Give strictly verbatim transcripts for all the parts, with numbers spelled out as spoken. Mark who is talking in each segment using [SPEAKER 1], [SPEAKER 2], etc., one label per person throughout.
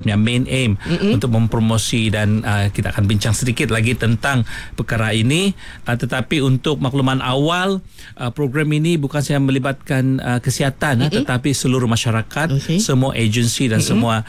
[SPEAKER 1] punya main aim mm-hmm. untuk mempromosi, dan uh, kita akan bincang sedikit lagi tentang perkara ini. Uh, tetapi untuk makluman awal, uh, program ini bukan sahaja melibatkan uh, kesihatan mm-hmm. uh, tetapi seluruh masyarakat, okay. semua agensi dan mm-hmm. semua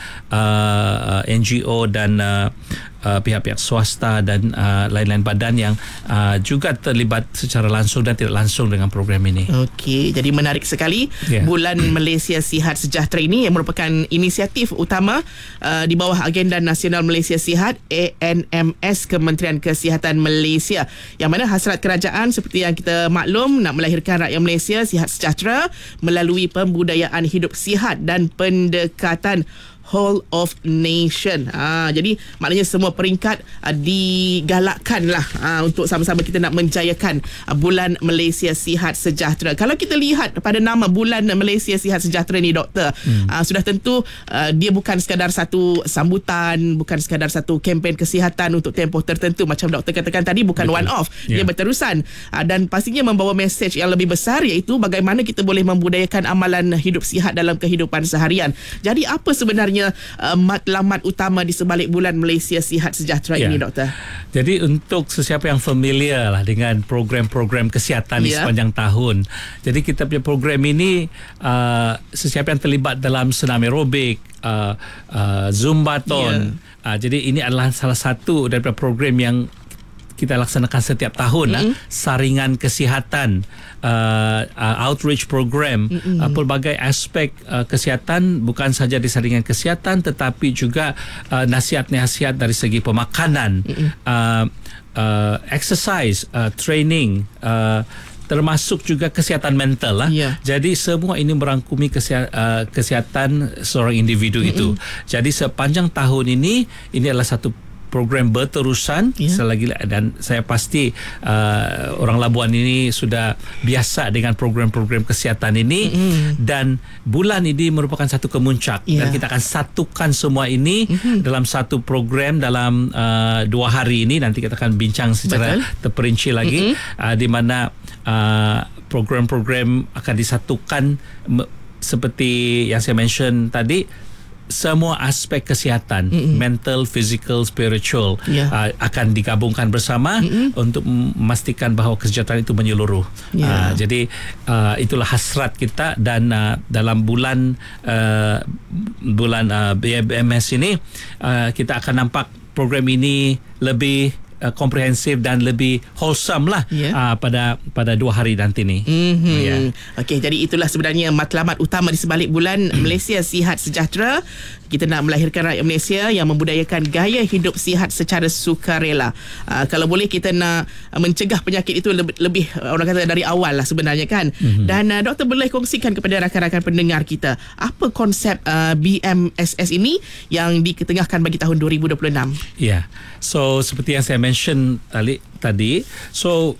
[SPEAKER 1] uh, N G O dan uh, Uh, pihak-pihak swasta dan uh, lain-lain badan yang uh, juga terlibat secara langsung dan tidak langsung dengan program ini.
[SPEAKER 2] Okey, jadi menarik sekali. Yeah. Bulan Malaysia Sihat Sejahtera ini yang merupakan inisiatif utama uh, di bawah Agenda Nasional Malaysia Sihat A N M S Kementerian Kesihatan Malaysia, yang mana hasrat kerajaan seperti yang kita maklum nak melahirkan rakyat Malaysia sihat sejahtera melalui pembudayaan hidup sihat dan pendekatan whole of nation. Ha, jadi maknanya semua peringkat uh, digalakkan lah uh, untuk sama-sama kita nak menjayakan uh, Bulan Malaysia Sihat Sejahtera. Kalau kita lihat pada nama Bulan Malaysia Sihat Sejahtera ni, Doktor, hmm. uh, sudah tentu uh, dia bukan sekadar satu sambutan, bukan sekadar satu kempen kesihatan untuk tempoh tertentu macam Doktor katakan tadi, bukan
[SPEAKER 1] Betul.
[SPEAKER 2] one off, yeah. dia berterusan uh, dan pastinya membawa mesej yang lebih besar, iaitu bagaimana kita boleh membudayakan amalan hidup sihat dalam kehidupan seharian. Jadi apa sebenarnya Uh, matlamat utama di sebalik Bulan Malaysia Sihat Sejahtera yeah. ini, Doktor?
[SPEAKER 1] Jadi untuk sesiapa yang familiar lah dengan program-program kesihatan yeah. di sepanjang tahun, jadi kita punya program ini uh, sesiapa yang terlibat dalam senam aerobik, uh, uh, zumbaton, yeah. uh, jadi ini adalah salah satu daripada program yang kita laksanakan setiap tahun mm-hmm. lah, saringan kesihatan, uh, uh, outreach program, mm-hmm. uh, pelbagai aspek uh, kesihatan, bukan sahaja di saringan kesihatan tetapi juga uh, nasihat-nasihat dari segi pemakanan, mm-hmm. uh, uh, exercise, uh, training, uh, termasuk juga kesihatan mental lah. Yeah. Jadi semua ini merangkumi kesihatan, uh, kesihatan seorang individu mm-hmm. itu. Jadi sepanjang tahun ini, ini adalah satu program berterusan yeah. selagi, dan saya pasti uh, orang Labuan ini sudah biasa dengan program-program kesihatan ini, mm-hmm. dan bulan ini merupakan satu kemuncak yeah. dan kita akan satukan semua ini mm-hmm. dalam satu program dalam uh, dua hari ini. Nanti kita akan bincang secara Betul. terperinci lagi mm-hmm. uh, di mana uh, program-program akan disatukan me- seperti yang saya mention tadi. Semua aspek kesihatan, mm-hmm. mental, physical, spiritual yeah. uh, akan digabungkan bersama mm-hmm. untuk memastikan bahawa kesejahteraan itu menyeluruh. Yeah. Uh, jadi uh, itulah hasrat kita, dan uh, dalam bulan uh, bulan uh, B M S ini uh, kita akan nampak program ini lebih Uh, komprehensif dan lebih wholesome lah yeah. uh, pada pada dua hari nanti ni.
[SPEAKER 2] Mm-hmm. Yeah. Okey, jadi itulah sebenarnya matlamat utama di sebalik Bulan Malaysia Sihat Sejahtera. Kita nak melahirkan rakyat Malaysia yang membudayakan gaya hidup sihat secara sukarela. Uh, kalau boleh kita nak mencegah penyakit itu lebih, lebih orang kata dari awal lah sebenarnya kan. Mm-hmm. Dan uh, Doktor boleh kongsikan kepada rakan-rakan pendengar kita apa konsep uh, B M S S ini yang diketengahkan bagi tahun dua ribu dua puluh enam.
[SPEAKER 1] Ya. Yeah. So seperti yang saya mention tadi tadi so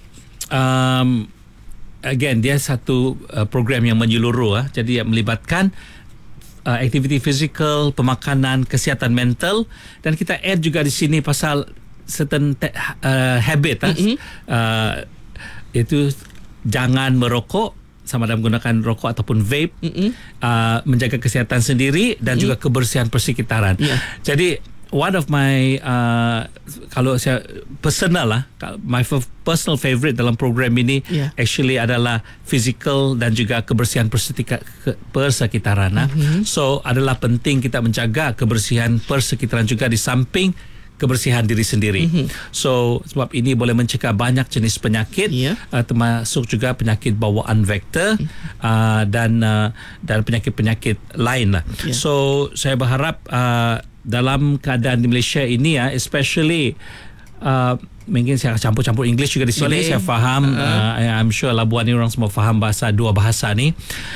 [SPEAKER 1] um, again dia satu uh, program yang menyeluruh, uh, jadi yang melibatkan uh, aktiviti fizikal, pemakanan, kesihatan mental, dan kita add juga di sini pasal certain te- uh, habit mm-hmm. uh, itu jangan merokok, sama ada menggunakan rokok ataupun vape, mm-hmm. uh, menjaga kesihatan sendiri dan mm-hmm. juga kebersihan persekitaran. Yeah. Jadi one of my uh, kalau saya personal lah, my personal favorite dalam program ini yeah. actually adalah physical dan juga kebersihan persetika, ke, persekitaran. Mm-hmm. So adalah penting kita menjaga kebersihan persekitaran juga di samping kebersihan diri sendiri. Mm-hmm. So sebab ini boleh mencegah banyak jenis penyakit, yeah. uh, termasuk juga penyakit bawaan vektor mm-hmm. uh, dan uh, dan penyakit-penyakit lain lah. Yeah. So saya berharap uh, dalam keadaan di Malaysia ini ya, especially uh, mungkin saya campur-campur English juga di sini. Boleh. Saya faham, uh-huh. uh, I'm sure Labuan ni orang semua faham bahasa dua bahasa ni.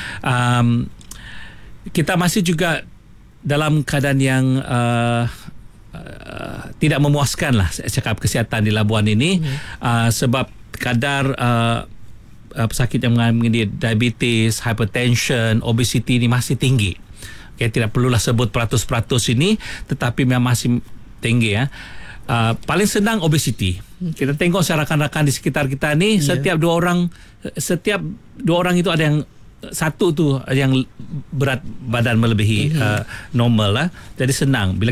[SPEAKER 1] Um, kita masih juga dalam keadaan yang uh, uh, tidak memuaskan lah, saya cakap kesihatan di Labuan ini, uh-huh. uh, sebab kadar uh, uh, pesakit yang mengalami diabetes, hypertension, obesity ini masih tinggi. Okay, tidak perlulah sebut peratus-peratus ini, tetapi memang masih tinggi ya. Uh, paling senang obesity. Kita tengok rakan-rakan di sekitar kita ni, yeah. setiap dua orang setiap dua orang itu ada yang satu tu yang berat badan melebihi mm-hmm. uh, normal lah. Jadi senang bila